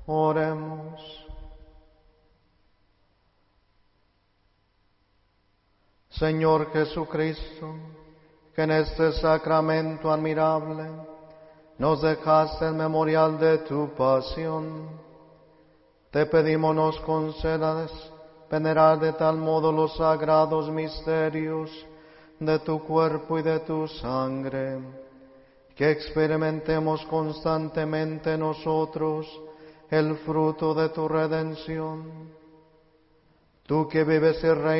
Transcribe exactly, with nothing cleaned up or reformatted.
Oremos. Señor Jesucristo, que en este sacramento admirable nos dejaste el memorial de tu pasión, te pedimos nos concedas venerar de tal modo los sagrados misterios de tu cuerpo y de tu sangre, que experimentemos constantemente nosotros el fruto de tu redención. Tú que vives y reinas